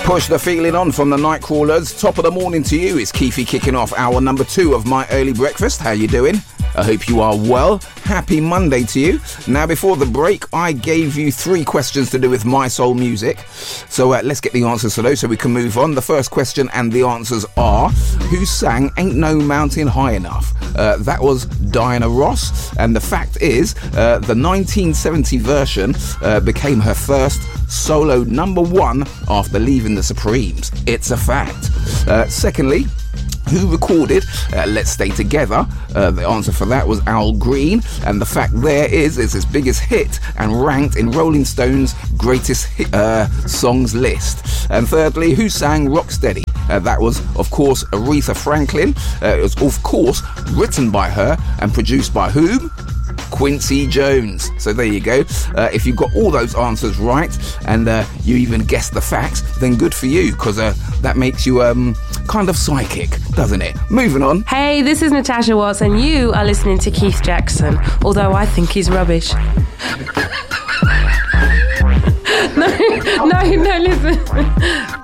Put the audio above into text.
Push the feeling on from the Nightcrawlers. Top of the morning to you. It's Keefy kicking off hour number 2 of my early breakfast. How you doing? I hope you are well. Happy Monday to you. Now, before the break, I gave you 3 questions to do with my soul music. So let's get the answers to those so we can move on. The first question and the answers are, who sang Ain't No Mountain High Enough? That was Diana Ross. And the fact is, the 1970 version became her first solo number 1 after leaving the Supremes. It's a fact. Secondly, who recorded Let's Stay Together? The answer for that was Al Green, and the fact there is it's his biggest hit and ranked in Rolling Stone's greatest songs list. And thirdly, who sang Rocksteady? That was, of course, Aretha Franklin. It was, of course, written by her and produced by whom? Quincy Jones. So there you go. If you've got all those answers right and you even guessed the facts, then good for you, because that makes you kind of psychic, doesn't it? Moving on. Hey, this is Natasha Watts and you are listening to Keith Jackson, although I think he's rubbish. No, listen.